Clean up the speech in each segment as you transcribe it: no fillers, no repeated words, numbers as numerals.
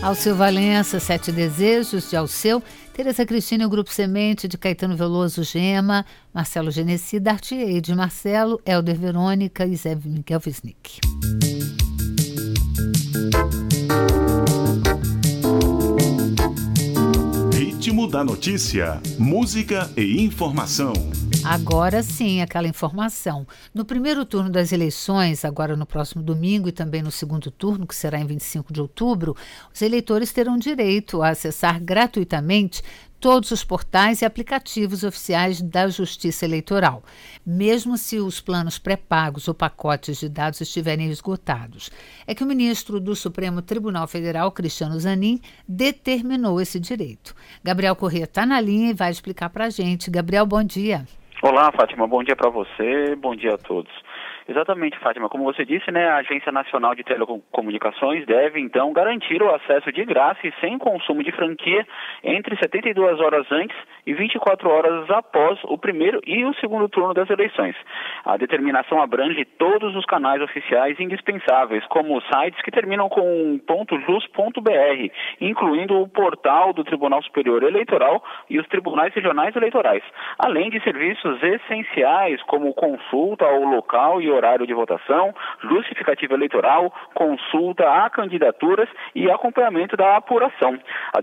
Alceu Valença, Sete Desejos, de Alceu, Tereza Cristina e o Grupo Semente, de Caetano Veloso, Gema, Marcelo Genesi, Dartier, de Marcelo, Helder Verônica e Zé Miguel Wisnik. Ritmo da notícia, música e informação. Agora sim, aquela informação. No primeiro turno das eleições, agora no próximo domingo e também no segundo turno, que será em 25 de outubro, os eleitores terão direito a acessar gratuitamente todos os portais e aplicativos oficiais da Justiça Eleitoral, mesmo se os planos pré-pagos ou pacotes de dados estiverem esgotados. É que o ministro do Supremo Tribunal Federal, Cristiano Zanin, determinou esse direito. Gabriel Corrêa está na linha e vai explicar para a gente. Gabriel, bom dia. Olá, Fátima, bom dia para você, bom dia a todos. Exatamente, Fátima, como você disse, a Agência Nacional de Telecomunicações deve, então, garantir o acesso de graça e sem consumo de franquia entre 72 horas antes e 24 horas após o primeiro e o segundo turno das eleições. A determinação abrange todos os canais oficiais indispensáveis, como sites que terminam com .jus.br, incluindo o portal do Tribunal Superior Eleitoral e os tribunais regionais eleitorais, além de serviços essenciais como consulta ao local e horário de votação, justificativa eleitoral, consulta a candidaturas e acompanhamento da apuração.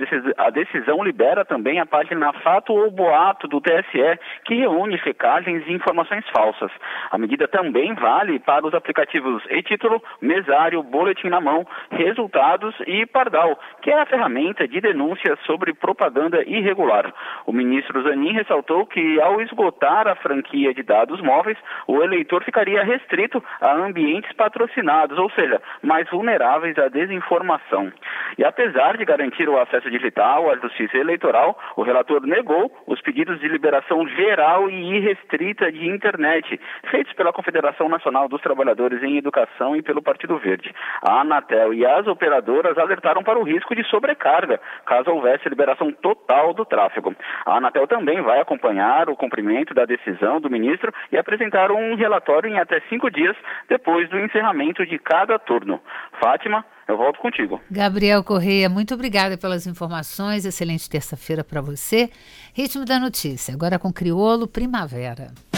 A decisão libera também a página Fato ou Boato do TSE, que reúne checagens e informações falsas. A medida também vale para os aplicativos e-Título, Mesário, Boletim na Mão, Resultados e Pardal, que é a ferramenta de denúncia sobre propaganda irregular. O ministro Zanin ressaltou que, ao esgotar a franquia de dados móveis, o eleitor ficaria restrito a ambientes patrocinados, ou seja, mais vulneráveis à desinformação. E apesar de garantir o acesso digital à justiça eleitoral, o relator negou os pedidos de liberação geral e irrestrita de internet, feitos pela Confederação Nacional dos Trabalhadores em Educação e pelo Partido Verde. A Anatel e as operadoras alertaram para o risco de sobrecarga, caso houvesse liberação total do tráfego. A Anatel também vai acompanhar o cumprimento da decisão do ministro e apresentar um relatório em até 5 dias depois do encerramento de cada turno. Fátima, eu volto contigo. Gabriel Corrêa, muito obrigada pelas informações. Excelente terça-feira para você. Ritmo da notícia, agora com Criolo Primavera.